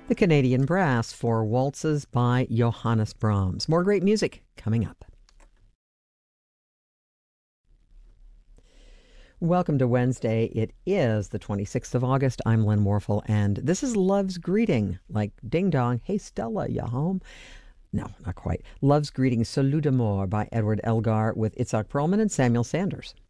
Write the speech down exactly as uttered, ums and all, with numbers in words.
the Canadian Brass for Waltzes by Johannes Brahms. More great music coming up. Welcome to Wednesday. It is the twenty-sixth of August. I'm Lynn Warfel, and this is Love's Greeting, like ding dong, hey Stella, you home? No, not quite. Love's Greeting, Salut d'amour by Edward Elgar with Itzhak Perlman and Samuel Sanders.